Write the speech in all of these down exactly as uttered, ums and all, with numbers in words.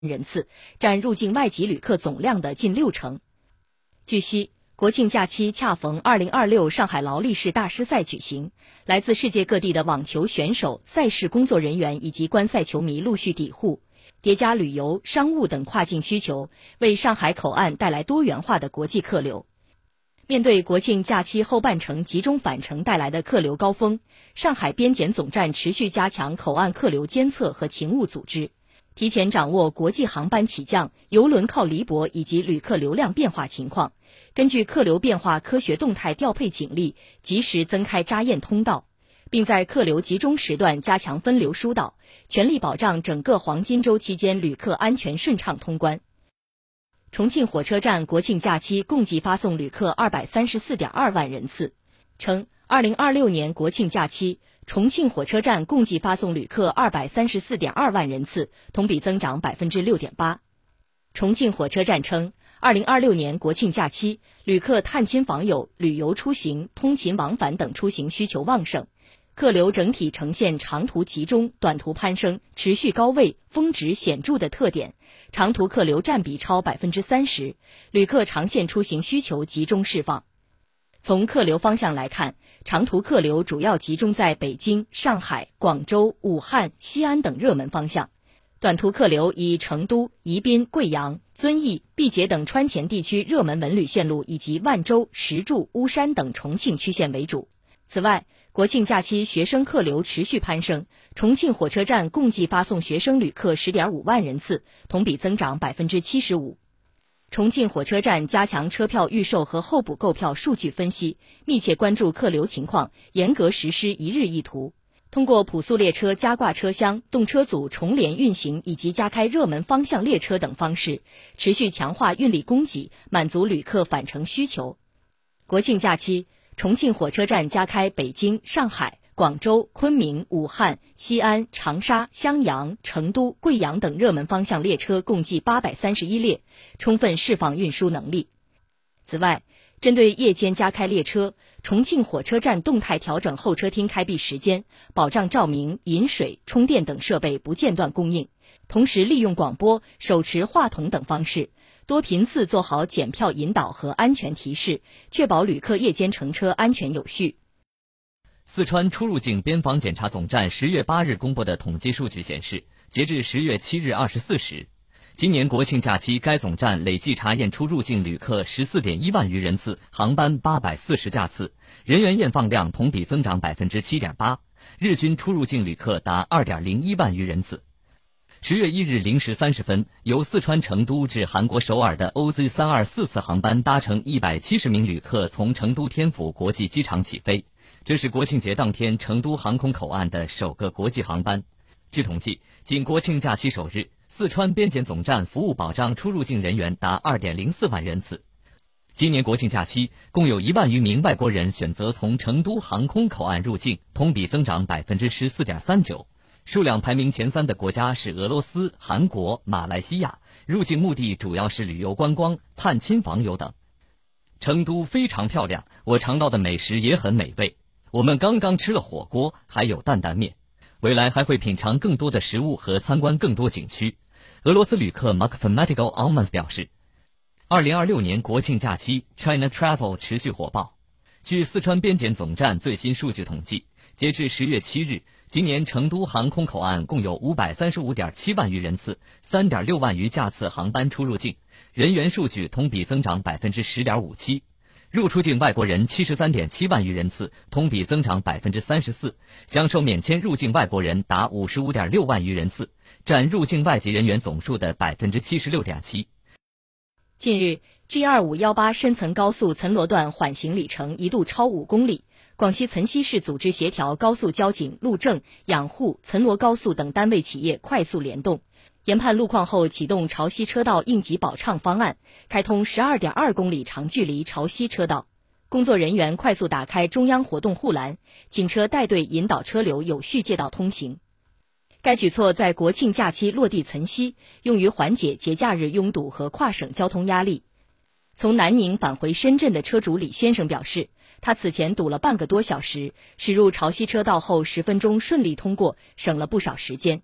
人次，占入境外籍旅客总量的近六成。据悉，国庆假期恰逢二零二六上海劳力士大师赛举行，来自世界各地的网球选手、赛事工作人员以及观赛球迷陆续抵沪，叠加旅游、商务等跨境需求，为上海口岸带来多元化的国际客流。面对国庆假期后半程集中返程带来的客流高峰，上海边检总站持续加强口岸客流监测和勤务组织，提前掌握国际航班起降、邮轮靠离泊以及旅客流量变化情况，根据客流变化科学动态调配警力，及时增开扎验通道，并在客流集中时段加强分流疏导，全力保障整个黄金周期间旅客安全顺畅通关。重庆火车站国庆假期共计发送旅客 二百三十四点二万人次，称二零二六年国庆假期，重庆火车站共计发送旅客 二百三十四点二万人次，同比增长 百分之六点八。重庆火车站称，二零二六年国庆假期，旅客探亲访友、旅游出行、通勤往返等出行需求旺盛，客流整体呈现长途集中、短途攀升、持续高位、峰值显著的特点，长途客流占比超 百分之三十， 旅客长线出行需求集中释放。从客流方向来看，长途客流主要集中在北京、上海、广州、武汉、西安等热门方向，短途客流以成都、宜宾、贵阳、遵义、毕节等川黔地区热门文旅线路以及万州、石柱、巫山等重庆区县为主。此外，国庆假期学生客流持续攀升，重庆火车站共计发送学生旅客 十点五万人次，同比增长 百分之七十五。重庆火车站加强车票预售和候补购票数据分析，密切关注客流情况，严格实施一日一图。通过普速列车加挂车厢、动车组重联运行以及加开热门方向列车等方式，持续强化运力供给，满足旅客返程需求。国庆假期，重庆火车站加开北京、上海、广州、昆明、武汉、西安、长沙、襄阳、成都、贵阳等热门方向列车共计八百三十一列，充分释放运输能力。此外，针对夜间加开列车，重庆火车站动态调整候车厅开闭时间，保障照明、饮水、充电等设备不间断供应，同时利用广播、手持话筒等方式，多频次做好检票引导和安全提示，确保旅客夜间乘车安全有序。 四川出入境边防检查总站十月八日公布的统计数据显示，截至十月七日二十四时，今年国庆假期该总站累计查验出入境旅客 十四点一万余人次，航班八百四十架次，人员验放量同比增长 百分之七点八， 日均出入境旅客达 二点零一万余人次。十月一日零时三十分，由四川成都至韩国首尔的 O Z 三二四 次航班搭乘一百七十名旅客从成都天府国际机场起飞，这是国庆节当天成都航空口岸的首个国际航班。据统计，仅国庆假期首日，四川边检总站服务保障出入境人员达 二点零四万人次。今年国庆假期，共有一万余名外国人选择从成都航空口岸入境，同比增长 百分之十四点三九。数量排名前三的国家是俄罗斯、韩国、马来西亚，入境目的主要是旅游观光、探亲访友等。成都非常漂亮，我尝到的美食也很美味。我们刚刚吃了火锅，还有担担面。未来还会品尝更多的食物和参观更多景区。俄罗斯旅客 Mathematical Almans 表示，二零二六年国庆假期 China Travel 持续火爆。据四川边检总站最新数据统计，截至十月七日，今年成都航空口岸共有 五百三十五点七万余人次 三点六万余架次航班出入境，人员数据同比增长 百分之十点五七。入出境外国人 七十三点七万余人次，同比增长 百分之三十四， 享受免签入境外国人达 五十五点六万余人次，占入境外籍人员总数的 百分之七十六点七。 近日 G 二五一八 深层高速岑罗段缓行里程一度超五公里，广西岑溪市组织协调高速交警、路政、养护、岑罗高速等单位企业快速联动，研判路况后启动潮汐车道应急保畅方案，开通 十二点二公里长距离潮汐车道。工作人员快速打开中央活动护栏，警车带队引导车流有序借道通行。该举措在国庆假期落地岑溪，用于缓解节假日拥堵和跨省交通压力。从南宁返回深圳的车主李先生表示，他此前堵了半个多小时，驶入潮汐车道后十分钟顺利通过，省了不少时间。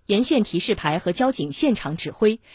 沿线提示牌和交警现场指挥，